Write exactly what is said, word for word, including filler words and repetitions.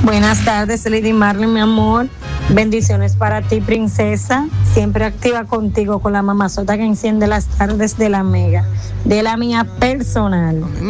Buenas tardes, Lady Marley, mi amor. Bendiciones para ti, princesa. Siempre activa contigo con la mamazota que enciende las tardes de la Mega. De la mía personal.